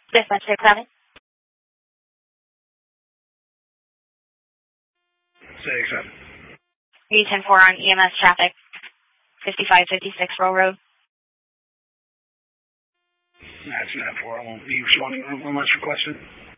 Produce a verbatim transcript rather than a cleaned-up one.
Dispatch six seven. six seven. three ten four on E M S traffic. fifty-five fifty-six Row Road. That's not four. I won't be. One last question.